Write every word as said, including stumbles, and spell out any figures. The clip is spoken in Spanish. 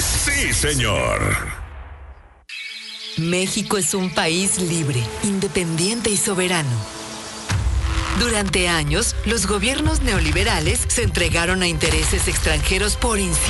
país. Sí, señor. México es un país libre, independiente y soberano. Durante años, los gobiernos neoliberales se entregaron a intereses extranjeros por incidencia.